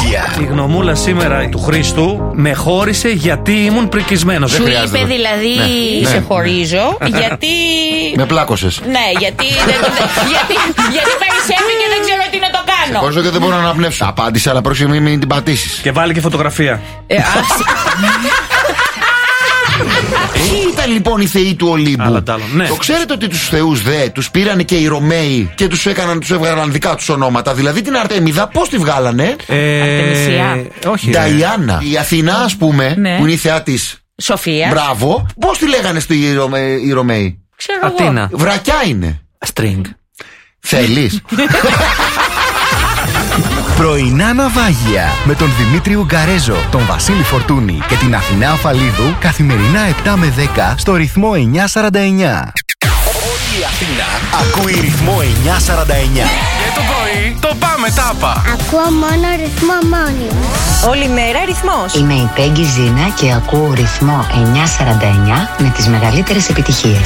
ναυάγια. Η γνωμούλα σήμερα του Χρήστου με χώρισε γιατί ήμουν πρικισμένος. Σου είπε δηλαδή σε χωρίζω γιατί. Με πλάκωσες. Ναι, γιατί περισσεύει και δεν ξέρω τι να το κάνω. Χωρίς και δεν μπορώ να αναπνεύσω. Απάντησε, αλλά πρόσεχε μην την πατήσεις. Και βάλει και φωτογραφία. Ποιοι ήταν λοιπόν οι θεοί του Ολύμπου? Ναι. Το ξέρετε ότι τους θεούς τους πήρανε και οι Ρωμαίοι και τους έβγαλαν δικά τους ονόματα. Δηλαδή την Αρτέμιδα πώς τη βγάλανε? Αρτεμισία. Όχι. Νταϊάννα. Η Αθηνά, ας πούμε, που είναι η θεά της Σοφία. Μπράβο. Πώς τη λέγανε οι Ρωμαίοι? Ξέρω Αθήνα. Βρακιά είναι. String. Θέλεις? Πρωινά ναυάγια με τον Δημήτρη Ουγκαρέζο, τον Βασίλη Φορτούνη και την Αθηνά Αφαλίδου καθημερινά 7 με 10 στο ρυθμό 949. Όλη η Αθήνα ακούει ρυθμό 949. Και το πρωί το πάμε τάπα. Ακούω μόνο ρυθμό μόνιμο. Όλη μέρα ρυθμός. Είμαι η Πέγγι Ζίνα και ακούω ρυθμό 949 με τις μεγαλύτερες επιτυχίες.